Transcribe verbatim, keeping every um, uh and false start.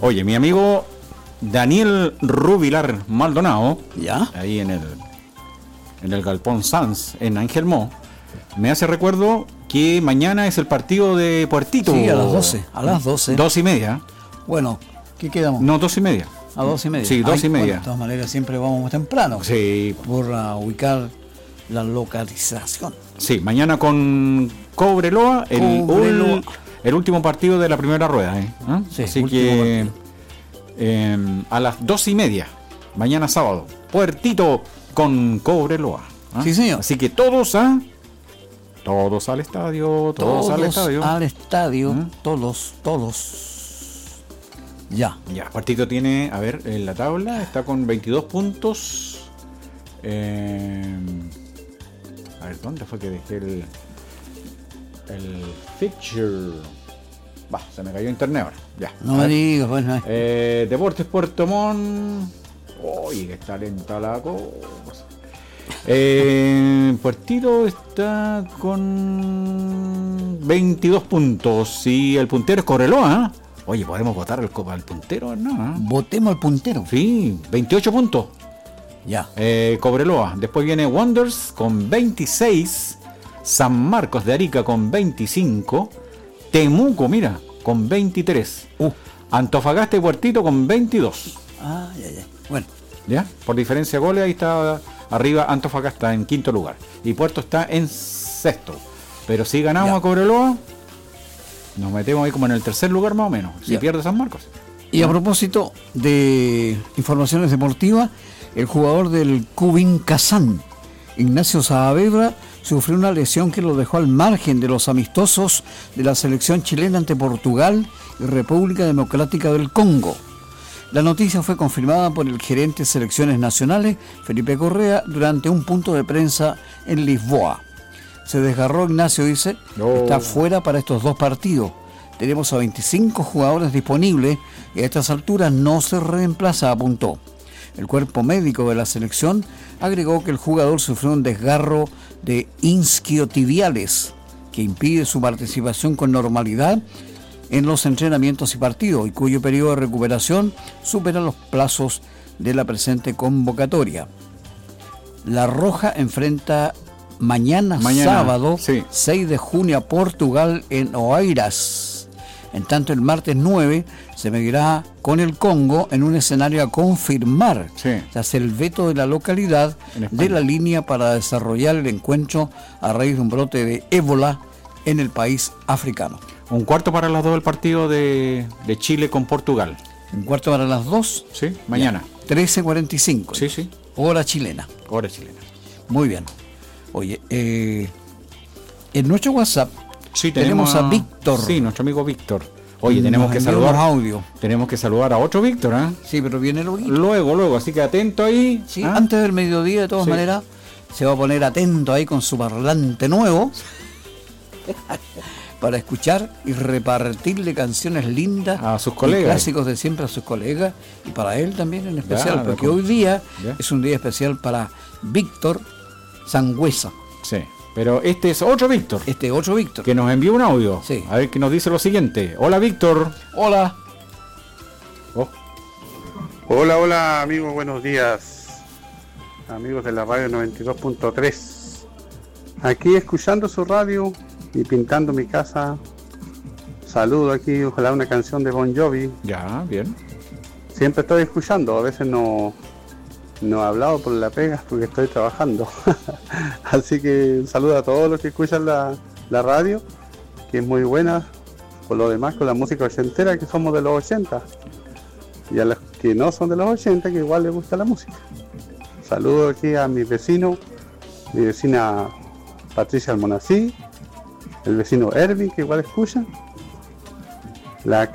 Oye, mi amigo Daniel Rubilar Maldonado, ¿ya? Ahí en el en el Galpón Sanz, en Angelmó, me hace recuerdo que mañana es el partido de Puertito. Sí, a las doce, a las doce. Dos y media. Bueno, ¿qué quedamos? No, dos y media. A dos y media. Sí, dos y media. Bueno, de todas maneras siempre vamos más temprano. Sí. Por uh, ubicar la localización. Sí, mañana con Cobreloa, el, Cobreloa. ul- el último partido de la primera rueda. ¿eh? ¿Ah? Sí, Así último que eh, a las dos y media, mañana sábado, Puertito con Cobreloa. ¿ah? Sí, señor. Así que todos, ¿ah? Todos al estadio, todos, Todos al estadio. al estadio, ¿Mm? todos, todos. Ya. Ya, Puertito tiene, a ver, en la tabla está con veintidós puntos. Eh, a ver, ¿dónde fue que dejé el el fixture? Va, se me cayó internet ahora. Ya. No A me ver. digas, pues no. Eh, Deportes Puerto Montt. Oye, que está lenta la cosa. Eh, Puertito está con veintidós puntos y el puntero es Cobreloa. ¿eh? Oye, podemos votar al, al puntero, ¿no? ¿eh? Votemos al puntero. Sí, veintiocho puntos. Ya. Eh, Cobreloa. Después viene Wanderers con veintiséis. San Marcos de Arica con veinticinco. Temuco, mira, con veintitrés. Uh. Antofagasta y Puertito con veintidós. Ah, ya, ya. Bueno. ¿Ya? Por diferencia de goles, ahí está arriba Antofagasta en quinto lugar. Y Puerto está en sexto. Pero si ganamos Ya. a Cobreloa, nos metemos ahí como en el tercer lugar más o menos. Si Ya. pierde San Marcos. Y a propósito de informaciones deportivas, el jugador del Cubín Kazán, Ignacio Saavedra, sufrió una lesión que lo dejó al margen de los amistosos de la selección chilena ante Portugal y República Democrática del Congo. La noticia fue confirmada por el gerente de selecciones nacionales, Felipe Correa, durante un punto de prensa en Lisboa. Se desgarró Ignacio, dice, No. está fuera para estos dos partidos. Tenemos a veinticinco jugadores disponibles y a estas alturas no se reemplaza, apuntó. El cuerpo médico de la selección agregó que el jugador sufrió un desgarro de isquiotibiales que impide su participación con normalidad en los entrenamientos y partidos y cuyo periodo de recuperación supera los plazos de la presente convocatoria. La Roja enfrenta mañana, Mañana, sábado, sí. seis de junio a Portugal en Oeiras. En tanto, el martes nueve se medirá con el Congo en un escenario a confirmar, Sí. tras el veto de la localidad En España. de la línea para desarrollar el encuentro a raíz de un brote de ébola en el país africano. Un cuarto para las dos del partido de, de Chile con Portugal. Un cuarto para las dos. Sí, mañana. trece cuarenta y cinco. Sí, sí. Hora chilena. Hora chilena. Muy bien. Oye, eh, en nuestro WhatsApp Sí, tenemos a Víctor. Sí, nuestro amigo Víctor. Oye, tenemos Nos que envió saludar. unos audios. Tenemos que saludar a otro Víctor, ¿eh? Sí, pero viene luego. Luego, luego, así que atento ahí. Sí, ¿ah? antes del mediodía, de todas Sí. maneras, se va a poner atento ahí con su parlante nuevo para escuchar y repartirle canciones lindas A sus y colegas. clásicos de siempre a sus colegas y para él también en especial, Ya, porque loco. hoy día Ya. es un día especial para Víctor Sangüesa, Sí. Pero este es otro Víctor este otro Víctor. que nos envió un audio. Sí. A ver, que nos dice lo siguiente. Hola, Víctor. Hola. Oh, Hola, hola amigos, buenos días. Amigos de la radio noventa y dos punto tres. Aquí escuchando su radio y pintando mi casa. Saludo aquí, ojalá una canción de Bon Jovi. ya, bien. Siempre estoy escuchando, a veces no, no he hablado por la pega porque estoy trabajando. Así que un saludo a todos los que escuchan la, la radio, que es muy buena. Por lo demás, con la música ochentera, que somos de los ochenta. Y a los que no son de los ochenta, que igual les gusta la música. Saludo aquí a mis vecinos, mi vecina Patricia Almonací, el vecino Erwin, que igual escucha, la